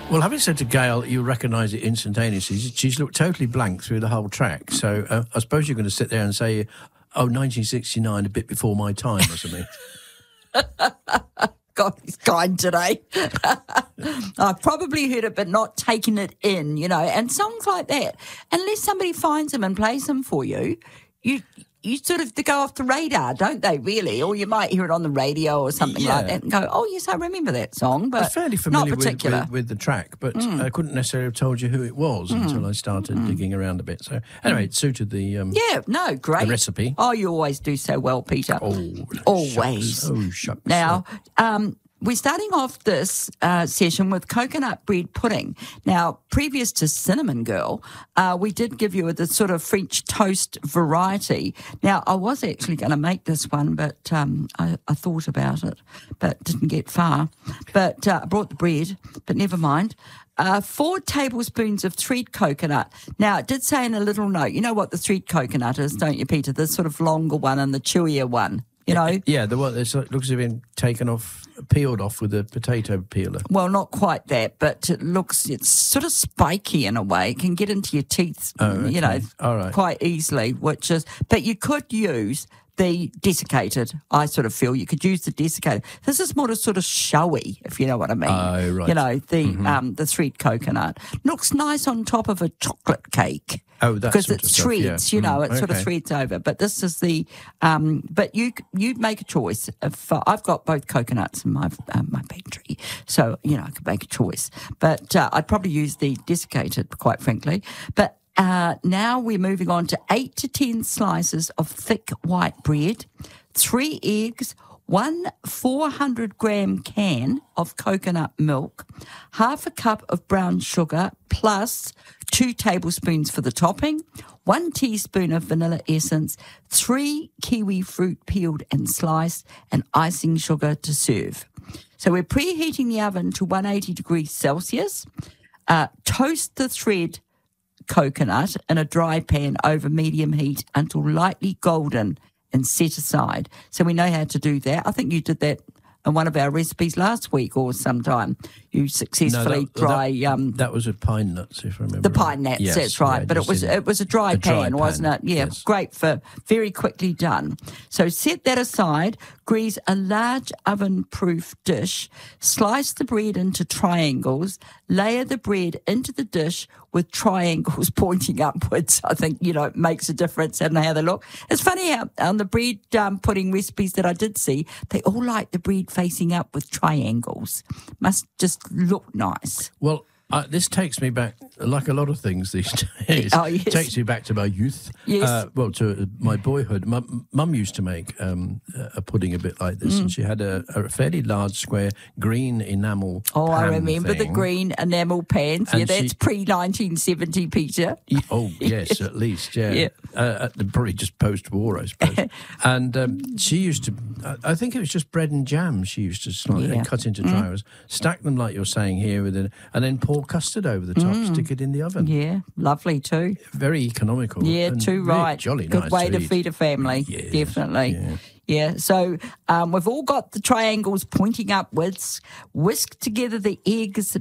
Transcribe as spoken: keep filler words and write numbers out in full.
Well, having said to Gail, you'll recognise it instantaneously. She's looked totally blank through the whole track. So uh, I suppose you're going to sit there and say, oh, nineteen sixty-nine, a bit before my time or something. God, he's kind today. I've probably heard it, but not taken it in, you know, and songs like that. Unless somebody finds them and plays them for you, you you sort of, they go off the radar, don't they, really? Or you might hear it on the radio or something Yeah. like that and go, oh, yes, I remember that song, but I was fairly not familiar with, particular. with, with the track, but mm. I couldn't necessarily have told you who it was mm. until I started mm. digging around a bit. So anyway, it suited the um, yeah, no, great the recipe. Oh, you always do so well, Peter. Oh, always. Shucks. Oh, shucks. Now, um, we're starting off this uh, session with coconut bread pudding. Now, previous to Cinnamon Girl, uh, we did give you the sort of French toast variety. Now, I was actually going to make this one, but um, I, I thought about it, but didn't get far. But uh, I brought the bread, but never mind. Uh, four tablespoons of thread coconut. Now, it did say in a little note, you know what the thread coconut is, don't you, Peter? The sort of longer one and the chewier one. You know? Yeah, the one that looks as if been taken off, peeled off with a potato peeler. Well, not quite that, but it looks, it's sort of spiky in a way. It can get into your teeth, oh, okay. you know, All right. quite easily, which is, but you could use the desiccated, I sort of feel. You could use the desiccated. This is more sort of showy, if you know what I mean. Oh, right. You know, the mm-hmm. um, the thread coconut. Looks nice on top of a chocolate cake. Oh, that's because it threads, yeah. you know, mm, it sort okay. of threads over. But this is the, um, but you you make a choice. If uh, I've got both coconuts in my uh, my pantry, so you know I could make a choice. But uh, I'd probably use the desiccated, quite frankly. But uh, now we're moving on to eight to ten slices of thick white bread, three eggs, one four hundred gram can of coconut milk, half a cup of brown sugar, plus two tablespoons for the topping, one teaspoon of vanilla essence, three kiwi fruit peeled and sliced, and icing sugar to serve. So we're preheating the oven to one hundred eighty degrees Celsius. Uh, toast the thread coconut in a dry pan over medium heat until lightly golden and set aside. So we know how to do that. I think you did that in one of our recipes last week or sometime. You successfully no, that, dry... That, um, that was a pine nuts, if I remember. The pine nuts, yes, that's right. Yeah, but it was in, it was a dry a pan, dry wasn't pan, it? Yeah, yes. Great for very quickly done. So set that aside, grease a large oven-proof dish, slice the bread into triangles, layer the bread into the dish with triangles pointing upwards. I think, you know, it makes a difference in how they look. It's funny how on the bread um, pudding recipes that I did see, they all like the bread facing up with triangles. Must just look nice. Well, uh, this takes me back, like a lot of things these days. Oh, yes. Takes me back to my youth. Yes. Uh, well, to my boyhood. My mum used to make um, a pudding a bit like this, mm. and she had a, a fairly large square green enamel. Oh, pan I remember thing. the green enamel pans. Yeah, And that's she- pre nineteen seventy, Peter. Oh, yes, at least, yeah. Yeah. Uh, at the, probably just post-war, I suppose. And um, she used to, I- I think it was just bread and jam she used to slice Yeah. and cut into triangles, stack them like you're saying here, with it, and then pour custard over the top, stick it in the oven. Yeah, lovely too. Very economical. Yeah, and too really right. Jolly Good nice way to eat. feed a family, Yes, definitely. yeah. Yeah, so um, we've all got the triangles pointing upwards. Whisk together the eggs